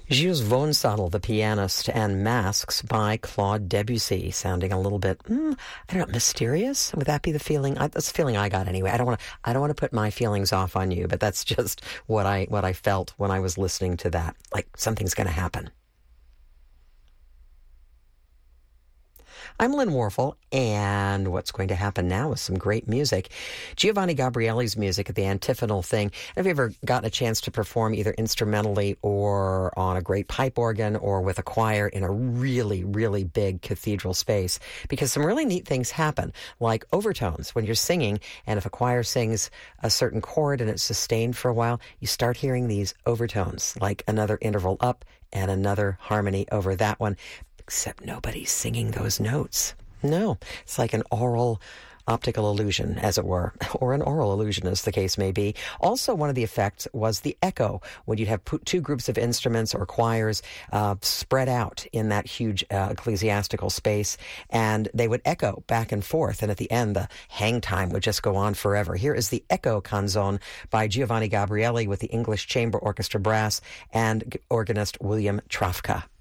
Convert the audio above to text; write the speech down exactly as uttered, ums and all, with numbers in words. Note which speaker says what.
Speaker 1: Gilles Vonsattel, the pianist, and Masks by Claude Debussy, sounding a little bit, mm, I don't know, mysterious. Would that be the feeling? I, that's the feeling I got anyway. I don't want to. I don't want to put my feelings off on you, but that's just what I what I felt when I was listening to that. Like something's going to happen. I'm Lynn Warfel, and what's going to happen now is some great music. Giovanni Gabrielli's music at the antiphonal thing. Have you ever gotten a chance to perform either instrumentally or on a great pipe organ or with a choir in a really, really big cathedral space? Because some really neat things happen, like overtones when you're singing, and if a choir sings a certain chord and it's sustained for a while, you start hearing these overtones, like another interval up and another harmony over that one. Except nobody's singing those notes. No, it's like an oral optical illusion, as it were, or an oral illusion, as the case may be. Also, one of the effects was the echo, when you'd have two groups of instruments or choirs uh, spread out in that huge uh, ecclesiastical space, and they would echo back and forth, and at the end, the hang time would just go on forever. Here is the Echo Canzone by Giovanni Gabrielli with the English Chamber Orchestra Brass and organist William Trafka.